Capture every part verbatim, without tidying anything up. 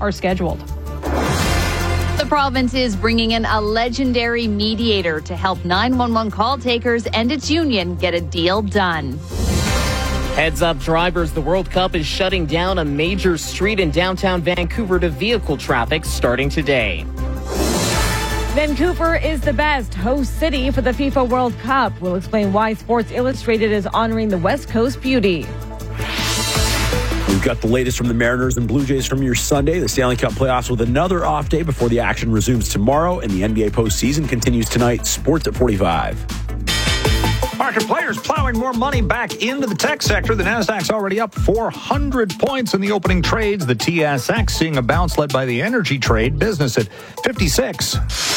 are scheduled. The province is bringing in a legendary mediator to help nine one one call takers and its union get a deal done. Heads up, drivers, the World Cup is shutting down a major street in downtown Vancouver to vehicle traffic starting today. Vancouver is the best host city for the FIFA World Cup. We'll explain why Sports Illustrated is honoring the West Coast beauty. We've got the latest from the Mariners and Blue Jays from your Sunday. The Stanley Cup playoffs with another off day before the action resumes tomorrow, and the N B A postseason continues tonight. Sports at forty-five. Market players plowing more money back into the tech sector. The Nasdaq's already up four hundred points in the opening trades. The T S X seeing a bounce led by the energy trade. Business at fifty-six.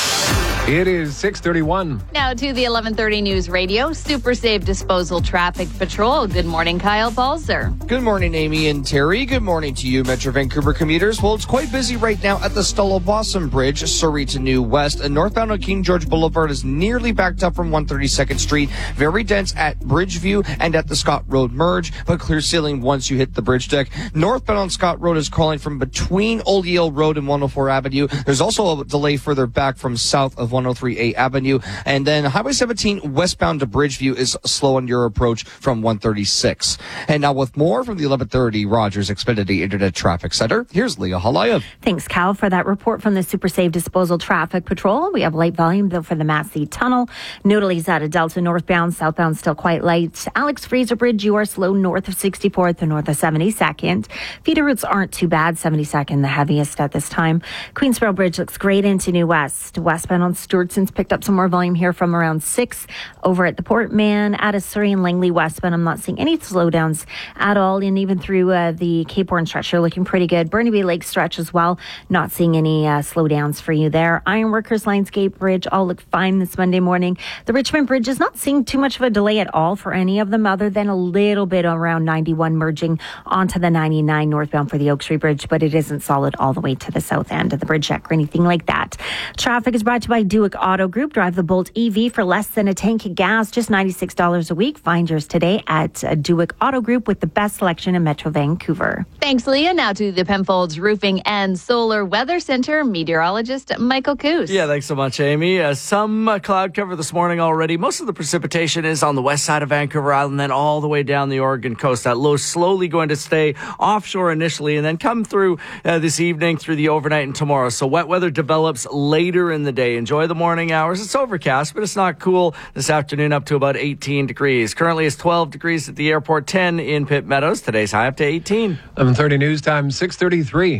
It is six thirty-one. Now to the eleven thirty News Radio Super Safe Disposal Traffic Patrol. Good morning, Kyle Balzer. Good morning, Amy and Terry. Good morning to you, Metro Vancouver commuters. Well, it's quite busy right now at the Stella Blossom Bridge, Surrey to New West. And northbound on King George Boulevard is nearly backed up from one thirty-second Street. Very dense at Bridgeview and at the Scott Road merge, but clear sailing once you hit the bridge deck. Northbound on Scott Road is crawling from between Old Yale Road and one oh four Avenue. There's also a delay further back from south of one oh three A Avenue. And then Highway seventeen westbound to Bridgeview is slow on your approach from one thirty-six. And now with more from the eleven thirty Rogers Xfinity Internet Traffic Center, here's Leah Halayev. Thanks, Cal, for that report from the Super Safe Disposal Traffic Patrol. We have light volume, though, for the Massey Tunnel. Noodles out of Delta northbound, southbound still quite light. Alex Fraser Bridge, you are slow north of sixty-fourth and north of seventy-second. Feeder routes aren't too bad, seventy-second the heaviest at this time. Queensboro Bridge looks great into New West. Westbound on Stewartson's picked up some more volume here from around six. Over at the Port Man, out of Surrey and Langley westbound, I'm not seeing any slowdowns at all. And even through uh, the Cape Horn stretch, you're looking pretty good. Burnaby Lake stretch as well, not seeing any uh, slowdowns for you there. Ironworkers Lionsgate Bridge all look fine this Monday morning. The Richmond Bridge is not seeing too much of a delay at all for any of them, other than a little bit around ninety-one merging onto the ninety-nine northbound for the Oak Street Bridge, but it isn't solid all the way to the south end of the bridge deck or anything like that. Traffic is brought to you by Duick Auto Group. Drive the Bolt E V for less than a tank of gas, just ninety-six dollars a week. Find yours today at uh, Duick Auto Group with the best selection in Metro Vancouver. Thanks, Leah. Now to the Penfolds Roofing and Solar Weather Center meteorologist Michael Coos. Yeah, thanks so much, Amy. Uh, some uh, cloud cover this morning already. Most of the precipitation is on the west side of Vancouver Island, then all the way down the Oregon coast. That low slowly going to stay offshore initially and then come through uh, this evening through the overnight and tomorrow. So wet weather develops later in the day. Enjoy the morning hours. It's overcast, but it's not cool this afternoon, up to about eighteen degrees. Currently it's twelve degrees at the airport, ten in Pitt Meadows. Today's high up to eighteen. eleven thirty news time, six thirty-three.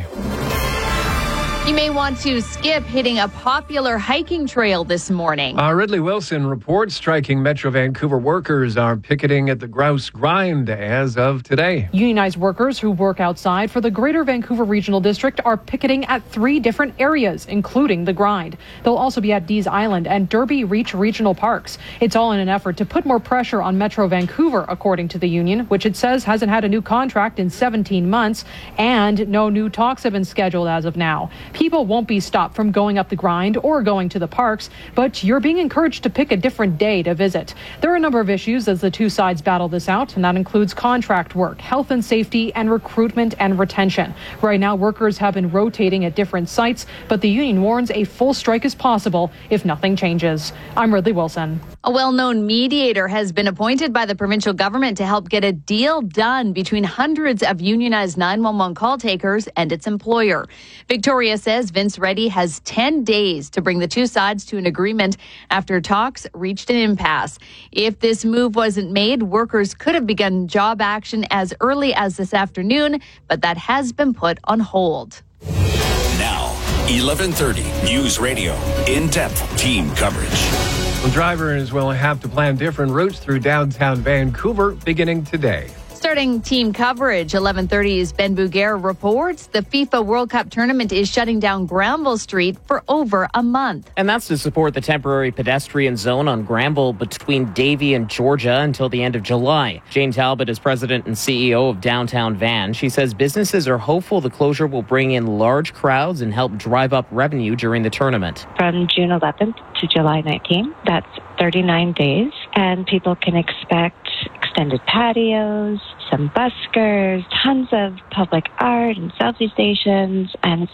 You may want to skip hitting a popular hiking trail this morning. Uh, Ridley Wilson reports striking Metro Vancouver workers are picketing at the Grouse Grind as of today. Unionized workers who work outside for the Greater Vancouver Regional District are picketing at three different areas, including the Grind. They'll also be at Dees Island and Derby Reach Regional Parks. It's all in an effort to put more pressure on Metro Vancouver, according to the union, which it says hasn't had a new contract in seventeen months, and no new talks have been scheduled as of now. People won't be stopped from going up the Grind or going to the parks, but you're being encouraged to pick a different day to visit. There are a number of issues as the two sides battle this out, and that includes contract work, health and safety, and recruitment and retention. Right now, workers have been rotating at different sites, but the union warns a full strike is possible if nothing changes. I'm Ridley Wilson. A well-known mediator has been appointed by the provincial government to help get a deal done between hundreds of unionized nine one one call takers and its employer. Victoria says Vince Reddy has ten days to bring the two sides to an agreement after talks reached an impasse. If this move wasn't made, workers could have begun job action as early as this afternoon, but that has been put on hold. Now, eleven thirty News Radio, in-depth team coverage. Well, drivers will have to plan different routes through downtown Vancouver beginning today. Starting team coverage, eleven thirty's Ben Bouguer reports the FIFA World Cup tournament is shutting down Granville Street for over a month. And that's to support the temporary pedestrian zone on Granville between Davie and Georgia until the end of July. Jane Talbot is president and C E O of Downtown Van. She says businesses are hopeful the closure will bring in large crowds and help drive up revenue during the tournament. From June eleventh to July nineteenth, that's thirty-nine days, and people can expect extended patios, some buskers, tons of public art and selfie stations, and